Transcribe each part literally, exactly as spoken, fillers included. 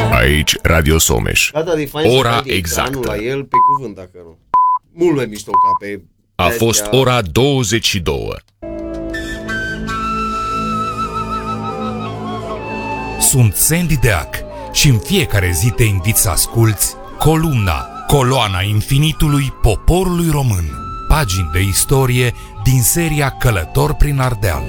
Aici Radio Someș. Da, da, e fain Ora să exactă. la el pe cuvânt, dacă nu. Mult mai mișto ca pe... A fost ora douăzeci și două. Sunt Sandy Deac și în fiecare zi te invit să asculți Columna, coloana infinitului poporului român. Pagini de istorie din seria Călător prin Ardeal.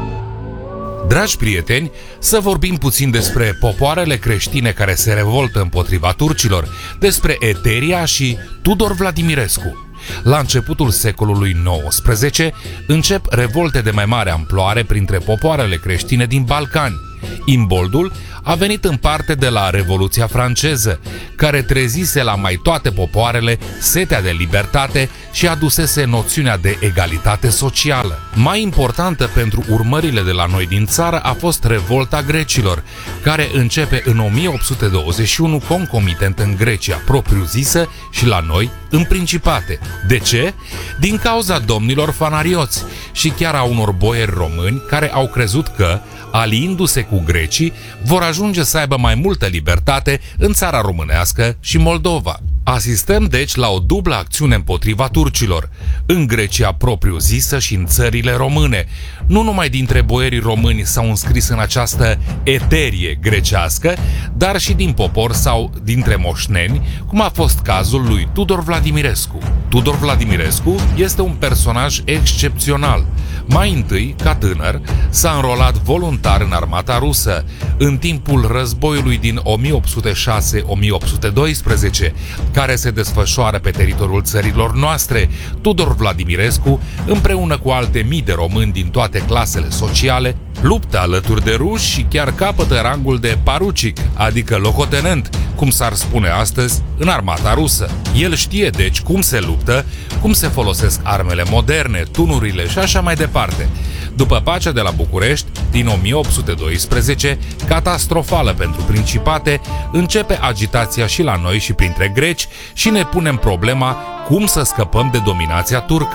Dragi prieteni, să vorbim puțin despre popoarele creștine care se revoltă împotriva turcilor, despre Eteria și Tudor Vladimirescu. La începutul secolului nouăsprezece încep revolte de mai mare amploare printre popoarele creștine din Balcani. Imboldul a venit în parte de la Revoluția franceză, care trezise la mai toate popoarele setea de libertate și adusese noțiunea de egalitate socială. Mai importantă pentru urmările de la noi din țară a fost revolta grecilor, care începe în o mie opt sute douăzeci și unu concomitent în Grecia propriu-zisă și la noi în Principate. De ce? Din cauza domnilor fanarioți și chiar a unor boieri români care au crezut că, aliindu-se cu grecii, vor ajunge să aibă mai multă libertate în țara românească și Moldova. Asistăm deci la o dublă acțiune împotriva turcilor, în Grecia propriu-zisă și în țările române. Nu numai dintre boierii români s-au înscris în această eterie grecească, dar și din popor sau dintre moșneni, cum a fost cazul lui Tudor Vladimirescu. Tudor Vladimirescu este un personaj excepțional. Mai întâi, ca tânăr, s-a înrolat voluntar în armata rusă, în timpul războiului din o mie opt sute șase - o mie opt sute doisprezece, care se desfășoară pe teritoriul țărilor noastre. Tudor Vladimirescu, împreună cu alte mii de români din toate clasele sociale, luptă alături de ruși și chiar capătă rangul de parucic, adică locotenent, cum s-ar spune astăzi, în armata rusă. El știe deci cum se luptă, cum se folosesc armele moderne, tunurile și așa mai departe. După pacea de la București, din o mie opt sute doisprezece, catastrofală pentru Principate, începe agitația și la noi și printre greci și ne punem problema cum să scăpăm de dominația turcă.